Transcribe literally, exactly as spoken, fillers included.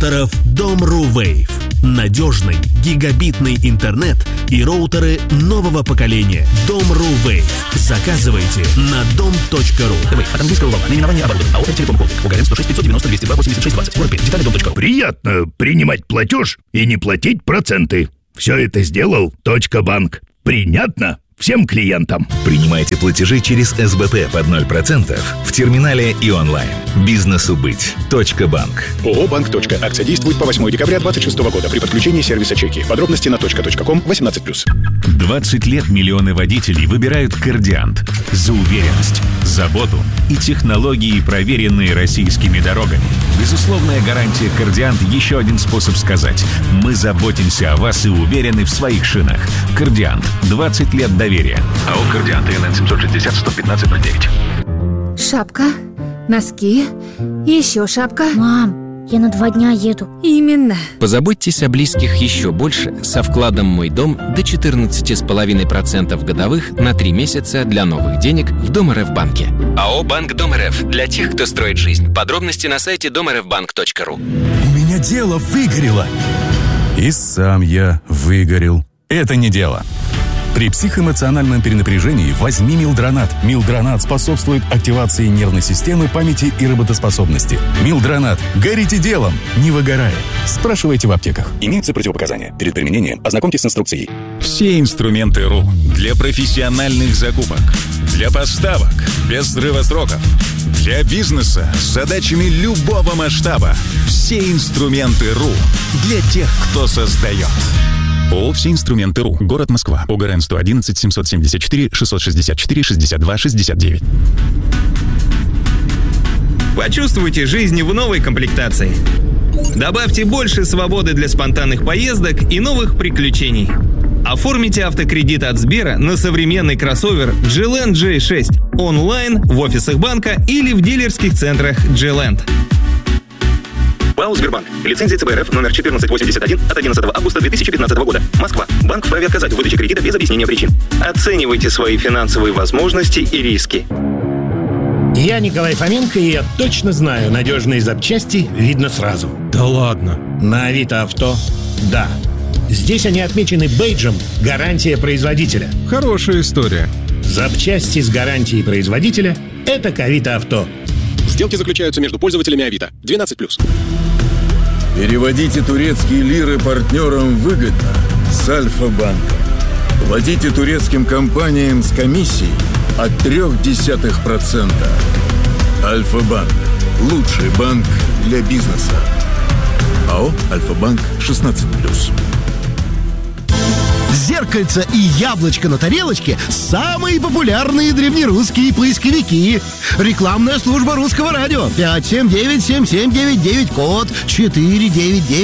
роутеров Dom.ru Wave. Надежный гигабитный интернет и роутеры нового поколения. Dom.ru Wave. Заказывайте на дом точка ру. Wave от английского волна. Наименование оборудования. АО «Телеком Холдинг». Угарен сто шесть пятьсот девяносто двести два восемьдесят шесть двадцать. Город Пермь. Детали дом точка ру. Приятно принимать платеж и не платить проценты. Все это сделал Точка.банк. Принятно всем клиентам. Принимайте платежи через эс бэ пэ под ноль процентов в терминале и онлайн. Бизнесу быть. Точка.банк. ООО «Банк. Акция действует по восьмое декабря двадцать шестого года при подключении сервиса чеки. Подробности на точка точка ком восемнадцать плюс. двадцать лет миллионы водителей выбирают Кордиант за уверенность, заботу и технологии, проверенные российскими дорогами. Безусловная гарантия Кордиант – еще один способ сказать: мы заботимся о вас и уверены в своих шинах. Кордиант. двадцать лет доверия. АО «Кордиант». эн эн семьсот шестьдесят сто пятнадцать ноль девять. Шапка, носки, еще шапка. Мам, я на два дня еду. Именно. Позаботьтесь о близких еще больше со вкладом «Мой дом» до четырнадцать целых пять десятых процента годовых на три месяца для новых денег в Дом.РФ банке. АО «Банк Дом.РФ» для тех, кто строит жизнь. Подробности на сайте дом эр эф банк точка ру. У меня дело выгорело. И сам я выгорел. Это не дело. При психоэмоциональном перенапряжении возьми Милдронат. Милдронат способствует активации нервной системы, памяти и работоспособности. Милдронат. Горите делом, не выгорая. Спрашивайте в аптеках. Имеются противопоказания. Перед применением ознакомьтесь с инструкцией. Все инструменты РУ для профессиональных закупок, для поставок без срыва сроков, для бизнеса с задачами любого масштаба. Все инструменты РУ для тех, кто создает. ООО «Все инструменты РУ». Город Москва. ОГРН сто одиннадцать семьсот семьдесят четыре шестьсот шестьдесят четыре шестьдесят два шестьдесят девять. Почувствуйте жизнь в новой комплектации. Добавьте больше свободы для спонтанных поездок и новых приключений. Оформите автокредит от Сбера на современный кроссовер джи ленд джей шесть онлайн, в офисах банка или в дилерских центрах джи ленд. ПАО «Сбербанк». Лицензия цэ бэ эр эф номер четырнадцать восемьдесят один от одиннадцатого августа две тысячи пятнадцатого года. Москва. Банк вправе отказать в выдаче кредита без объяснения причин. Оценивайте свои финансовые возможности и риски. Я Николай Фоменко, и я точно знаю, надежные запчасти видно сразу. Да ладно. На Авито Авто – да. Здесь они отмечены бейджем «Гарантия производителя». Хорошая история. Запчасти с гарантией производителя – это к Авито Авто. Сделки заключаются между пользователями Авито. двенадцать плюс. Переводите турецкие лиры партнерам выгодно с Альфа-банком. Платите турецким компаниям с комиссией от трех десятых процента. Альфа-банк. Лучший банк для бизнеса. АО «Альфа-банк» шестнадцать плюс. Зеркальце и яблочко на тарелочке – самые популярные древнерусские поисковики. Рекламная служба Русского радио. пять семь девять семь семь девять девять, код четыре девять девять.